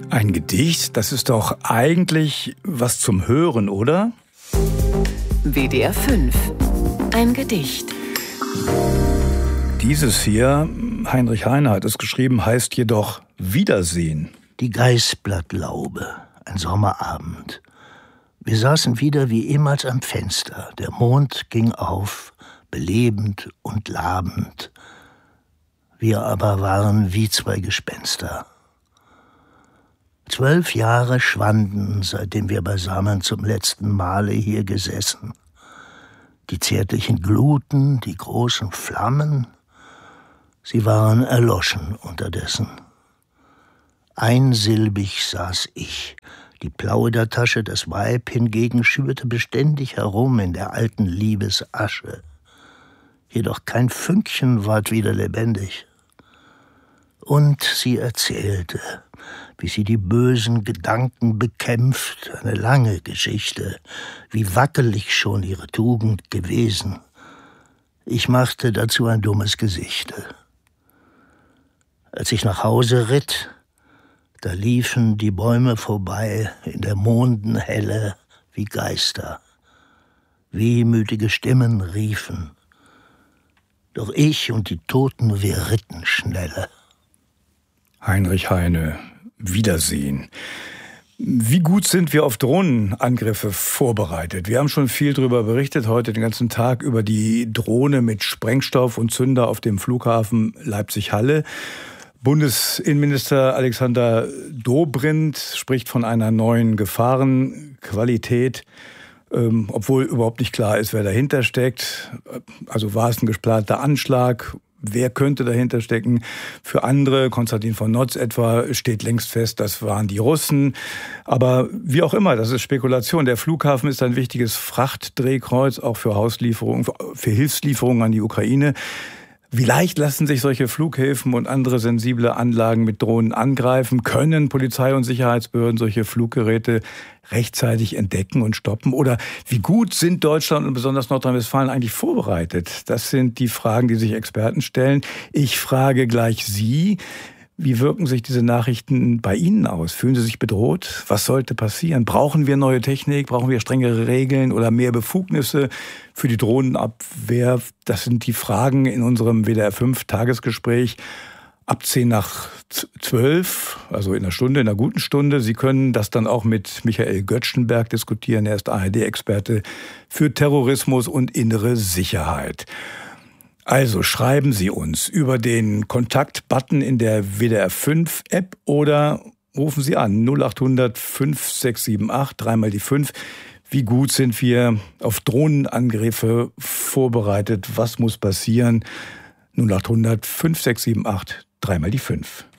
Ein Gedicht, das ist doch eigentlich was zum Hören, oder? WDR 5. Ein Gedicht. Dieses hier, Heinrich Heine hat es geschrieben, heißt jedoch Wiedersehen. Die Geißblattlaube, ein Sommerabend. Wir saßen wieder wie ehemals am Fenster. Der Mond ging auf, belebend und labend. Wir aber waren wie zwei Gespenster. 12 Jahre schwanden, seitdem wir beisammen zum letzten Male hier gesessen. Die zärtlichen Gluten, die großen Flammen, sie waren erloschen unterdessen. Einsilbig saß ich, die Plaudertasche, das Weib hingegen schürte beständig herum in der alten Liebesasche. Jedoch kein Fünkchen ward wieder lebendig. Und sie erzählte, wie sie die bösen Gedanken bekämpft, eine lange Geschichte, wie wackelig schon ihre Tugend gewesen. Ich machte dazu ein dummes Gesichte. Als ich nach Hause ritt, da liefen die Bäume vorbei in der Mondenhelle wie Geister. Wehmütige Stimmen riefen. Doch ich und die Toten, wir ritten schneller. Heinrich Heine, Wiedersehen. Wie gut sind wir auf Drohnenangriffe vorbereitet? Wir haben schon viel darüber berichtet, heute den ganzen Tag über die Drohne mit Sprengstoff und Zünder auf dem Flughafen Leipzig-Halle. Bundesinnenminister Alexander Dobrindt spricht von einer neuen Gefahrenqualität, obwohl überhaupt nicht klar ist, wer dahinter steckt. Also war es ein geplanter Anschlag? Wer könnte dahinter stecken? Für andere, Konstantin von Notz etwa, steht längst fest, das waren die Russen. Aber wie auch immer, das ist Spekulation. Der Flughafen ist ein wichtiges Frachtdrehkreuz, auch für Hauslieferungen, für Hilfslieferungen an die Ukraine. Wie leicht lassen sich solche Flughäfen und andere sensible Anlagen mit Drohnen angreifen? Können Polizei und Sicherheitsbehörden solche Fluggeräte rechtzeitig entdecken und stoppen? Oder wie gut sind Deutschland und besonders Nordrhein-Westfalen eigentlich vorbereitet? Das sind die Fragen, die sich Experten stellen. Ich frage gleich Sie. Wie wirken sich diese Nachrichten bei Ihnen aus? Fühlen Sie sich bedroht? Was sollte passieren? Brauchen wir neue Technik? Brauchen wir strengere Regeln oder mehr Befugnisse für die Drohnenabwehr? Das sind die Fragen in unserem WDR 5 Tagesgespräch ab 10:10, also in einer guten Stunde. Sie können das dann auch mit Michael Göttschenberg diskutieren. Er ist ARD-Experte für Terrorismus und innere Sicherheit. Also schreiben Sie uns über den Kontakt-Button in der WDR 5 App oder rufen Sie an 0800 5678, dreimal die 5. Wie gut sind wir auf Drohnenangriffe vorbereitet? Was muss passieren? 0800 5678, dreimal die 5.